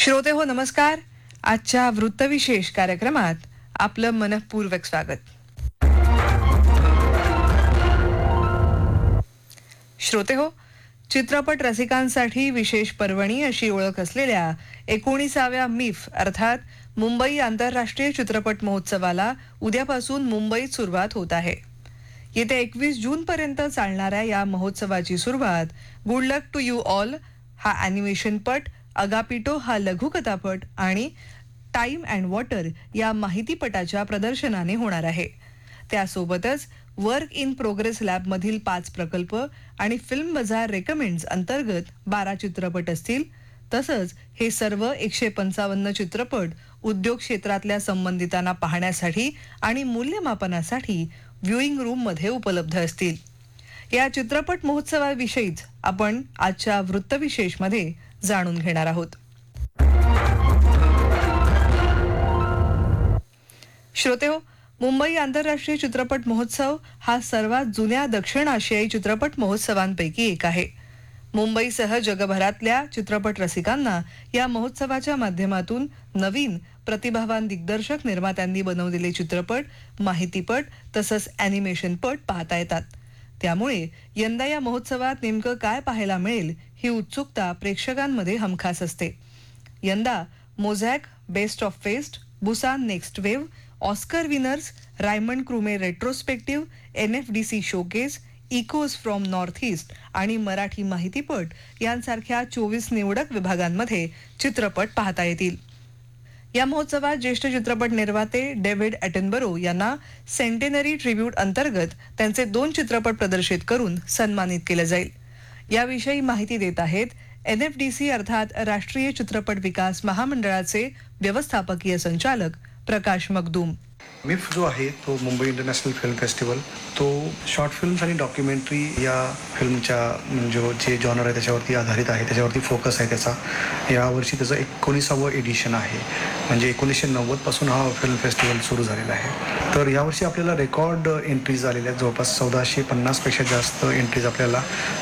श्रोते हो नमस्कार. आजच्या वृत्तविशेष कार्यक्रमात आपलं मनःपूर्वक स्वागत. श्रोते हो, चित्रपट रसिकांसाठी विशेष पर्वणी अशी ओळख असलेल्या 19व्या मिफ अर्थात मुंबई आंतरराष्ट्रीय चित्रपट महोत्सवाला उद्यापासून मुंबईत सुरुवात होत आहे. येत्या 21 जून पर्यंत चालणाऱ्या या महोत्सवाची सुरुवात good luck to you all हा ॲनिमेशन पट, अगापिटो हा लघुकथापट आणि टाइम अँड वॉटर या माहितीपटाच्या प्रदर्शनाने होणार आहे. त्यासोबतच वर्क इन प्रोग्रेस लॅबमधील 5 प्रकल्प आणि फिल्म बाजार रेकमेंड्स अंतर्गत 12 चित्रपट असतील. तसंच हे सर्व 155 चित्रपट उद्योग क्षेत्रातल्या संबंधितांना पाहण्यासाठी आणि मूल्यमापनासाठी व्ह्यूइंग रूममध्ये उपलब्ध असतील. या चित्रपट महोत्सवाविषयीच आपण आजच्या वृत्तविशेषमध्ये जाणून घेणार आहोत. श्रोतेहो, मुंबई आंतरराष्ट्रीय चित्रपट महोत्सव हा सर्वात जुन्या दक्षिण आशियाई चित्रपट महोत्सवांपैकी एक आहे. मुंबईसह जगभरातल्या चित्रपट रसिकांना या महोत्सवाच्या माध्यमातून नवीन प्रतिभावान दिग्दर्शक निर्मात्यांनी बनवलेले चित्रपट, माहितीपट तसंच ॲनिमेशनपट पाहता येतात. त्यामुळे यंदा या महोत्सवात नेमकं काय पाहायला मिळेल ही उत्सुकता प्रेक्षकांमध्ये हमखास असते. यंदा mosaic, best of fest, Busan next wave, Oscar winners, Raymond क्रुमे retrospective, NFDC showcase, echoes from north east आणि मराठी माहितीपट यांसारख्या 24 निवडक विभागांमध्ये चित्रपट पाहता येतील. या महोत्सवात ज्येष्ठ चित्रपट निर्माते डेव्हिड ॲटनबरो यांना सेंटेनरी ट्रिब्यूट अंतर्गत त्यांचे 2 चित्रपट प्रदर्शित करून सन्मानित केलं जाईल. याविषयी माहिती देत आहेत NFDC अर्थात राष्ट्रीय चित्रपट विकास महामंडळाचे व्यवस्थापकीय संचालक प्रकाश मगदूम. मिफ जो आहे तो मुंबई इंटरनॅशनल फिल्म फेस्टिवल, तो शॉर्ट फिल्म्स आणि डॉक्युमेंटरी या फिल्मच्या म्हणजे जे जॉनर आहे त्याच्यावरती आधारित आहे, त्याच्यावरती फोकस आहे त्याचा. यावर्षी त्याचं 19वं एडिशन आहे. म्हणजे 1990 पासून हा फिल्म फेस्टिवल सुरू झालेला आहे. तर यावर्षी आपल्याला रेकॉर्ड एंट्रीज आलेल्या आहेत. जवळपास 1450पेक्षा जास्त एंट्रीज आपल्याला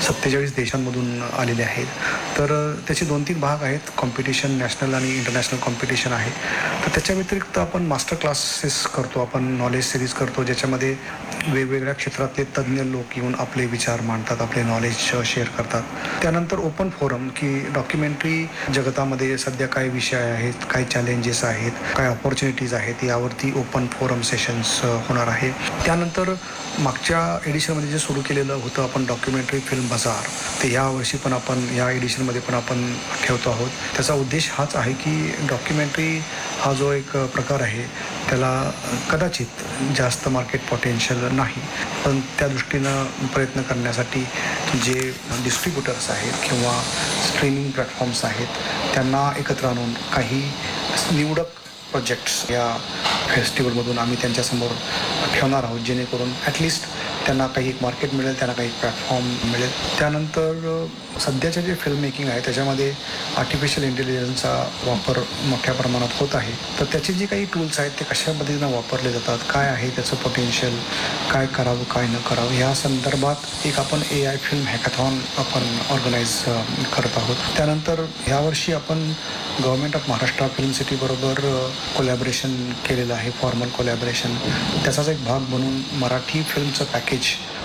47 देशांमधून आलेल्या आहेत. तर त्याचे 2-3 भाग आहेत. कॉम्पिटिशन, नॅशनल आणि इंटरनॅशनल कॉम्पिटिशन आहे. तर त्याच्या व्यतिरिक्त आपण मास्टर क्लासेस करतो, आपण नॉलेज सिरीज करतो, ज्याच्यामध्ये वेगवेगळ्या क्षेत्रातले तज्ज्ञ लोक येऊन आपले विचार मांडतात, आपले नॉलेज शेअर करतात. त्यानंतर ओपन फोरम की डॉक्युमेंटरी जगतामध्ये सध्या काय विषय आहेत, काय चॅलेंजेस आहेत, काय ऑपॉर्च्युनिटीज आहेत, यावरती ओपन फोरम सेशन्स होणार आहे. त्यानंतर मागच्या एडिशनमध्ये जे सुरू केलेलं होतं आपण डॉक्युमेंटरी फिल्म बाजार, ते यावर्षी पण आपण या एडिशनमध्ये पण आपण ठेवतो आहोत. त्याचा उद्देश हाच आहे की डॉक्युमेंटरी हा जो एक प्रकार आहे त्याला कदाचित जास्त मार्केट पोटेन्शियल नाही, पण त्या दृष्टीनं प्रयत्न करण्यासाठी जे डिस्ट्रीब्युटर्स आहेत किंवा स्ट्रीमिंग प्लॅटफॉर्म्स आहेत त्यांना एकत्र आणून काही निवडक प्रोजेक्ट्स या फेस्टिवलमधून आम्ही त्यांच्यासमोर ठेवणार आहोत, जेणेकरून ॲटलिस्ट त्यांना काही एक मार्केट मिळेल, त्यांना काही प्लॅटफॉर्म मिळेल. त्यानंतर सध्याचे जे फिल्म मेकिंग आहे त्याच्यामध्ये आर्टिफिशियल इंटेलिजन्सचा वापर मोठ्या प्रमाणात होत आहे. तर त्याचे जे काही टूल्स आहेत ते कशा पद्धतीनं वापरले जातात, काय आहे त्याचं पोटेन्शियल, काय करावं काय न करावं, या संदर्भात एक आपण AI फिल्म हॅकॅथॉन आपण ऑर्गनाईज करत आहोत. त्यानंतर यावर्षी आपण government of Maharashtra film सिटीबरोबर collaboration केलेलं आहे, फॉर्मल कोलॅबरेशन. त्याचाच एक भाग म्हणून मराठी फिल्मचं पॅकेज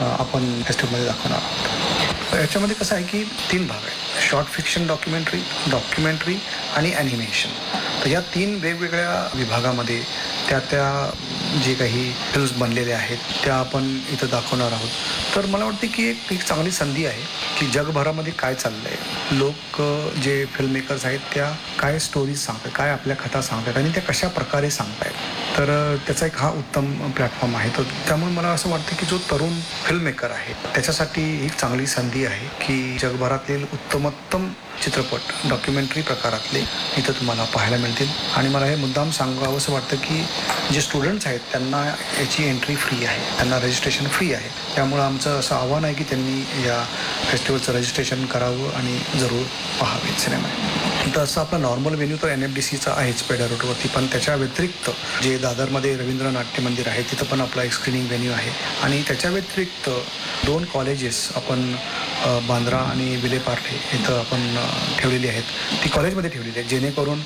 आपण फेस्टिवलमध्ये दाखवणार आहोत. याच्यामध्ये कसं आहे की 3 भाग आहेत: शॉर्ट फिक्शन डॉक्युमेंटरी आणि ॲनिमेशन. तर या 3 वेगवेगळ्या विभागामध्ये त्या जे काही फिल्म्स बनलेले आहेत त्या आपण इथं दाखवणार आहोत. तर मला वाटते की एक चांगली संधी आहे की जगभरामध्ये काय चाललं आहे, लोक जे फिल्म मेकर्स आहेत त्या काय स्टोरीज सांगतात, काय आपल्या कथा सांगतात आणि त्या कशा प्रकारे सांगतायत. तर त्याचा एक हा उत्तम प्लॅटफॉर्म आहे. तर त्यामुळे मला असं वाटतं की जो तरुण फिल्म मेकर आहे त्याच्यासाठी एक चांगली संधी आहे की जगभरातील उत्तमोत्तम चित्रपट डॉक्युमेंटरी प्रकारातले इथं तुम्हाला पाहायला मिळतील. आणि मला हे मुद्दाम सांगावं असं वाटतं की जे स्टुडंट्स आहेत त्यांना याची एंट्री फ्री आहे, त्यांना रजिस्ट्रेशन फ्री आहे. त्यामुळं आमचं असं आव्हान आहे की त्यांनी या फेस्टिवलचं रजिस्ट्रेशन करावं आणि जरूर पाहावे सिनेमा. तर असं आपला नॉर्मल व्हेन्यू तर NFDCचा आहेच पेडा रोडवरती, पण त्याच्या व्यतिरिक्त जे दादरमध्ये रवींद्र नाट्य मंदिर आहे तिथं पण आपला एक स्क्रीनिंग व्हेन्यू आहे. आणि त्याच्या व्यतिरिक्त 2 कॉलेजेस आपण बांद्रा आणि विलेपार्ले इथं आपण ठेवलेली आहेत, ती कॉलेजमध्ये ठेवलेली आहेत, जेणेकरून